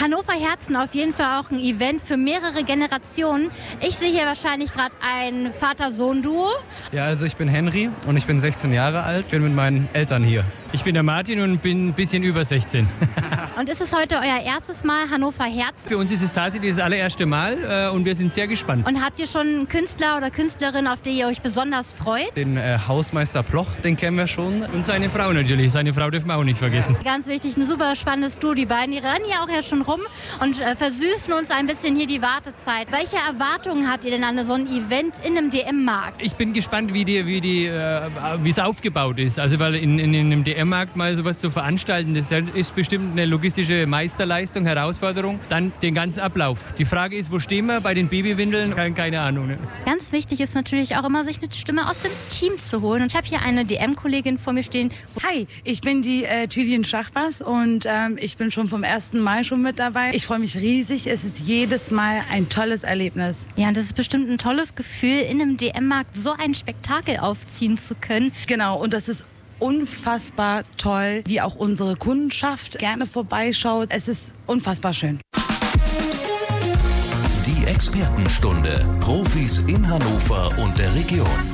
Hannover Herzen auf jeden Fall auch ein Event für mehrere Generationen. Ich sehe hier wahrscheinlich gerade ein Vater-Sohn-Duo. Ja, also ich bin Henry und ich bin 16 Jahre alt, bin mit meinen Eltern hier. Ich bin der Martin und bin ein bisschen über 16. Und ist es heute euer erstes Mal Hannover Herzen? Für uns ist es tatsächlich das allererste Mal und wir sind sehr gespannt. Und habt ihr schon einen Künstler oder Künstlerin, auf die ihr euch besonders freut? Den Hausmeister Ploch, den kennen wir schon. Und seine Frau natürlich. Seine Frau dürfen wir auch nicht vergessen. Ganz wichtig, ein super spannendes Duo. Die beiden, die rennen ja auch schon rum und versüßen uns ein bisschen hier die Wartezeit. Welche Erwartungen habt ihr denn an so ein Event in einem DM-Markt? Ich bin gespannt, wie es aufgebaut ist. Also weil in einem DM-Markt mal sowas zu veranstalten, das ist bestimmt eine logistische Meisterleistung, Herausforderung. Dann den ganzen Ablauf. Die Frage ist, wo stehen wir bei den Babywindeln? Keine Ahnung. Ne? Ganz wichtig ist natürlich auch immer, sich eine Stimme aus dem Team zu holen. Und ich habe hier eine DM-Kollegin vor mir stehen. Hi, ich bin die Tüdien Schachbas und ich bin schon vom ersten Mal schon mit dabei. Ich freue mich riesig. Es ist jedes Mal ein tolles Erlebnis. Ja, und das ist bestimmt ein tolles Gefühl, in einem DM-Markt so ein Spektakel aufziehen zu können. Genau, und das ist unfassbar toll, wie auch unsere Kundenschaft gerne vorbeischaut. Es ist unfassbar schön. Die Expertenstunde. Profis in Hannover und der Region.